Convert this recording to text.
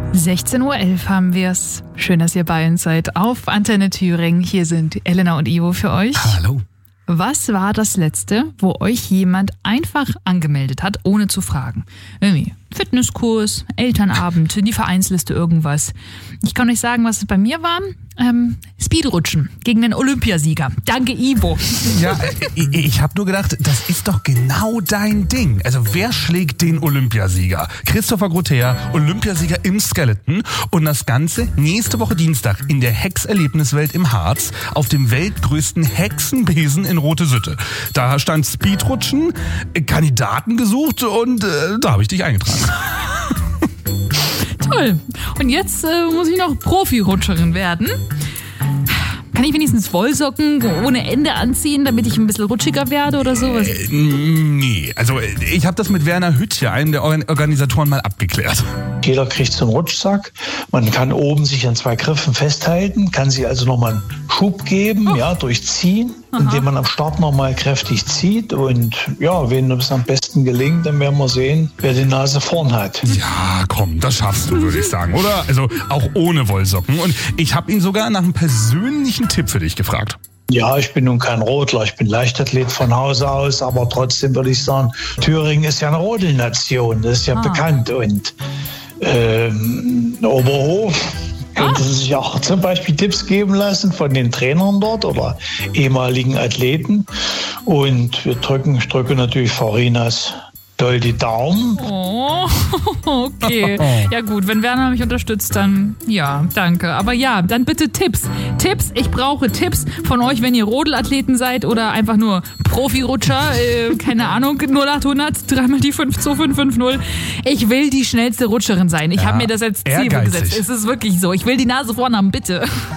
16:11 Uhr haben wir's. Schön, dass ihr bei uns seid. Auf Antenne Thüringen. Hier sind Elena und Ivo für euch. Hallo. Was war das Letzte, wo euch jemand einfach angemeldet hat, ohne zu fragen? Irgendwie Fitnesskurs, Elternabend, die Vereinsliste, irgendwas. Ich kann euch sagen, was es bei mir war. Speedrutschen gegen den Olympiasieger. Danke, Ivo. Ja, ich habe nur gedacht, das ist doch genau dein Ding. Also wer schlägt den Olympiasieger? Christopher Grotter, Olympiasieger im Skeleton. Und das Ganze nächste Woche Dienstag in der Hexerlebniswelt im Harz auf dem weltgrößten Hexenbesen in Rote-Sütte. Da stand Speedrutschen, Kandidaten gesucht und da habe ich dich eingetragen. Toll. Und jetzt muss ich noch Profi-Rutscherin werden. Kann ich wenigstens Wollsocken ohne Ende anziehen, damit ich ein bisschen rutschiger werde oder sowas? Nee, also ich habe das mit Werner Hüttje, einem der Organisatoren, mal abgeklärt. Jeder kriegt so einen Rutschsack. Man kann oben sich an 2 Griffen festhalten, kann sich also nochmal einen Schub geben, durchziehen, indem man am Start nochmal kräftig zieht. Und ja, wenn es am besten gelingt, dann werden wir sehen, wer die Nase vorn hat. Ja, komm, das schaffst du, würde ich sagen, oder? Also auch ohne Wollsocken. Und ich habe ihn sogar nach einem persönlichen Tipp für dich gefragt. Ja, ich bin nun kein Rodler, ich bin Leichtathlet von Hause aus, aber trotzdem würde ich sagen, Thüringen ist ja eine Rodelnation, das ist ja bekannt. Und Oberhof könnte sich auch zum Beispiel Tipps geben lassen von den Trainern dort oder ehemaligen Athleten. Und ich drücke natürlich Farinas doll die Daumen. Oh, okay. Ja gut, wenn Werner mich unterstützt, dann ja, danke. Aber ja, dann bitte Tipps. Tipps, ich brauche Tipps von euch, wenn ihr Rodelathleten seid oder einfach nur Profirutscher. Keine Ahnung, 0800 3 die 52550. Ich will die schnellste Rutscherin sein. Ich habe mir das als Ziel gesetzt. Es ist wirklich so. Ich will die Nase vorn haben, bitte.